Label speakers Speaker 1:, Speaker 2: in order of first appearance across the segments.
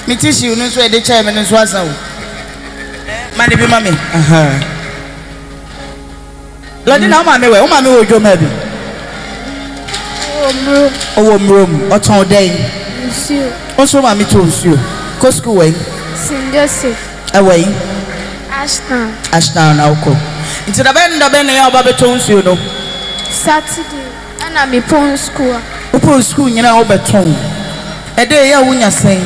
Speaker 1: Me teach you no so e dey chairman no so asa o. Man be mama. Lodi na mama we odwo bi. Oh mrum, oton den.
Speaker 2: Nsuo.
Speaker 1: Also mama to nsuo. Ko school when?
Speaker 2: St. Joseph.
Speaker 1: Away.
Speaker 2: Ashtown
Speaker 1: auko. Into the bend ya oba beto nsuo no.
Speaker 2: Saturday. Ana me pon school.
Speaker 1: Upon school nyina obeton. E dey ya wunya sen.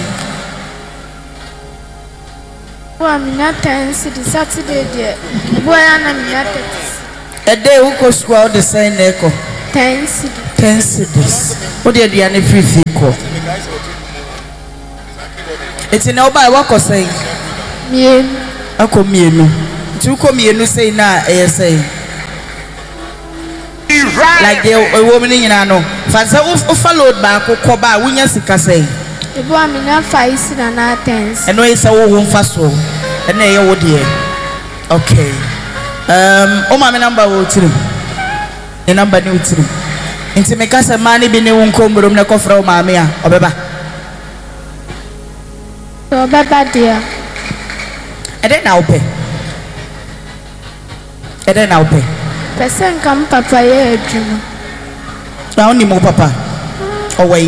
Speaker 2: Wa me na tense the Saturday there. Boy ana me na tense.
Speaker 1: E dey uko school the sen na eko.
Speaker 2: Tense
Speaker 1: this. What dey dia na free ko. Eti na oba e wako sen.
Speaker 2: Mienu.
Speaker 1: Ako mienu. Ti uko mienu sei na e sei. Like the woman nyina no. Fa say o follow back ko ba wunya sika sei.
Speaker 2: Ebo amina fa isi na tense.
Speaker 1: Eno yi say wo ho mfa so. Eno ye wo de. Okay. O ma me number wo tirim. E number ni wo tirim. Nti me ka say mani bi ne wo nkombrom ne kofra o ma me a obeba.
Speaker 2: Obeba dia.
Speaker 1: Ede na ope. Ede na ope.
Speaker 2: Person kam papa ye adwuma.
Speaker 1: Na oni mo papa. Owai.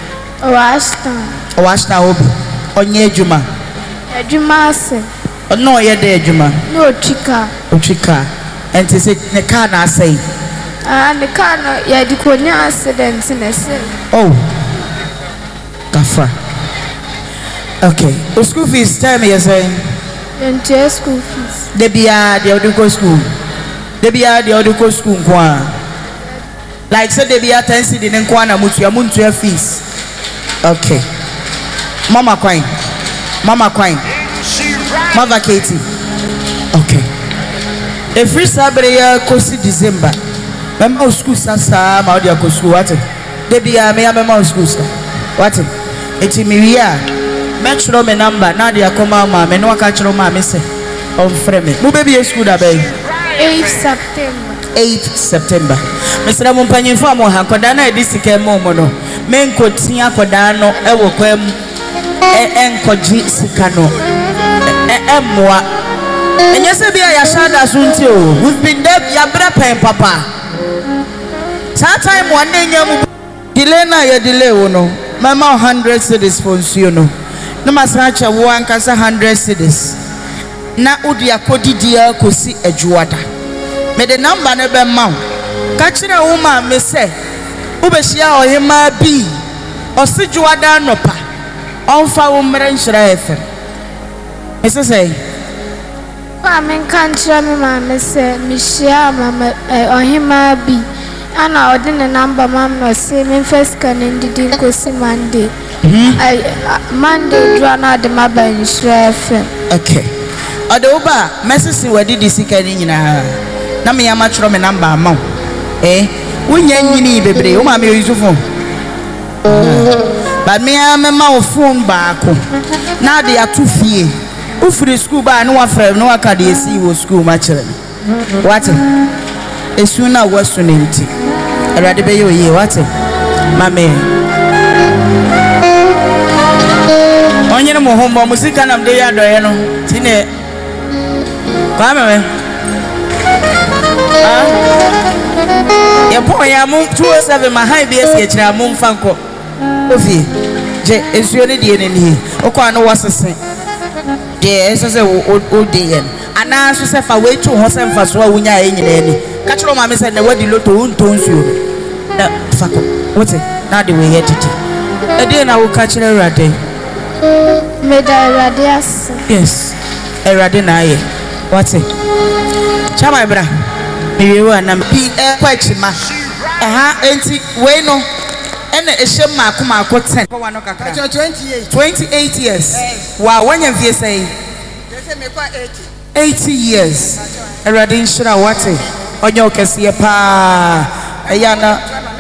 Speaker 1: Owashna obi. Onye adwuma.
Speaker 2: Adwuma ase.
Speaker 1: No ye de adwuma.
Speaker 2: No chika.
Speaker 1: Ochika. Enti se ne car na asai.
Speaker 2: Ne car no ye di ko ni accident na se.
Speaker 1: Oh. Kafra. Okay. O school fees tell me you saying.
Speaker 2: Enti school fees.
Speaker 1: They be the other school. They be the other school kwa. Like said they be attending the nkwa na mutu ya muntu ya fees. Okay. Mama Quine. Mama Katie. Okay. A free Saturday kosi December. Mama school sasa ma odi akosu what? They be me mama school ska. What? Eti mi wia. Metro me number na dia koma ma me no aka chiro ma me se. On frame. Mu baby school da be.
Speaker 2: 8 September.
Speaker 1: 8 September. Mr. Mumpanyimfo amo hakoda na edisike mo no. Me nkotia akoda no e wo kwam enkoji sika no. Emwa. Enyese bia ya shada sunti o. We've been there ya bra pen papa. That time one nyam delay na ya delay wo no. Mama 100 cedis for nsuo no. Na masacha wo ankasa 100 cedis. Na udi akodi dia kosi adwuada. Me the number ne be ma. Ka kire wo ma me se. Wo be hia ohima bi. Osidwuada nopa. Onfa wo mre nhyira FM. Me se say.
Speaker 2: Wa men kan kire me ma me se me hia ma ohima bi. Ana odi ne number ma no se me first kan ndidi kosi Monday. Monday draw na de ma ba nhyira FM.
Speaker 1: Okay. Odoba message wadi disika ni nyina. Na me yama chro me number ama. Wonya nyini bebre o ma me use phone. But me am ma phone baako. Na de atu fie. U free school ba no wa frɛ no aka de esi wo school ma kyerɛ. What? Esu na wasu ne nti. Awurade be yo ye what? Mame. Onye no mo hombo musika nam de ya doye no. Tine. Kwa meme. Ya po ya mum 207 ma high BS ya kira mum fanko. Ofi. Je esuo ne die ne ni. Okwa no wasese. De eso se o de yen. Ana so se fa we to ho se mfa so a wunya e nyina ni. Ka kiro ma me se na wadi loto unto nsuo. Na fako. Wote na de we yetiti. E de na wo ka kire Awurade.
Speaker 2: Me da Awurade as.
Speaker 1: Yes. Awurade na aye. Wote. Chama bra. Miwe na bi kwa chima. Enti we no ene ehye maako 10. Kwa no kaka. 28 years. Wa wanya vie say.
Speaker 3: Say me kwa
Speaker 1: 80 years. Awurade nshira wate. Onye okese pa. Eya na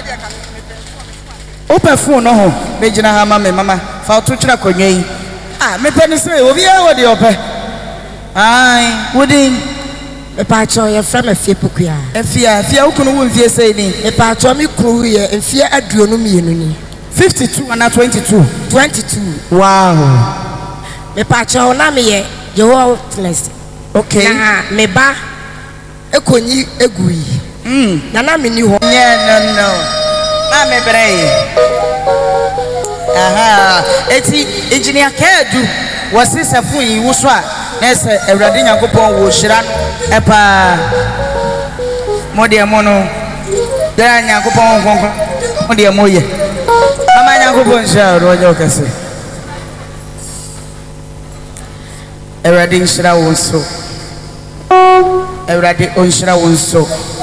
Speaker 1: open phone no ho. Bejina ha mama. Fa to twira konwa yi. Me peni say obi e wo de ope. Ai, wodin
Speaker 3: Epacho ye from a fie pokua.
Speaker 1: Efia ukunu wo mfie sei ni.
Speaker 3: Epacho mi kru ye mfie aduonu mienu ni.
Speaker 1: 52 and 22.
Speaker 3: 22.
Speaker 1: Wow.
Speaker 3: me pacho na me ye Jehovah Witness.
Speaker 1: Okay.
Speaker 3: Na me ba ekonyi egui. Na me ni ho.
Speaker 1: Yeah, no. Mame brei. Aha. Eti engineer Kedu wasi sefu yi wuso a na se Awurade Nyankopɔn wo hira no epa mode mono da Nyankopɔn konko mode moye mama Nyankopɔn hira ro onye okase Awurade hira wo so Awurade onhira wo so